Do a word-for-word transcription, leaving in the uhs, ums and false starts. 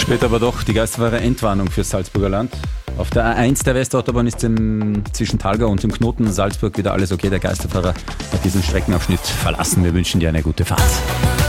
Später aber doch die Geisterfahrer Entwarnung fürs Salzburger Land. Auf der A eins der Westautobahn ist im, zwischen Talgau und dem Knoten Salzburg wieder alles okay. Der Geisterfahrer hat diesen Streckenabschnitt verlassen. Wir wünschen dir eine gute Fahrt.